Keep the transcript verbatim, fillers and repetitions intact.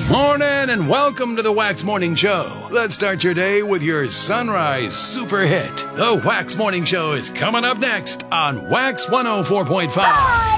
Morning and welcome to the Wax Morning Show. Let's start your day with your Sunrise Super Hit. The Wax Morning Show is coming up next on Wax one oh four point five.